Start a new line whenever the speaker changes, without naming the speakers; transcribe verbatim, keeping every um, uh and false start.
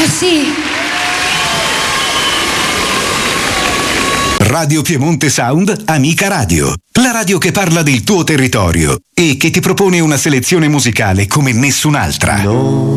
Merci.
Radio Piemonte Sound, Amica Radio. La radio che parla del tuo territorio e che ti propone una selezione musicale come nessun'altra. No.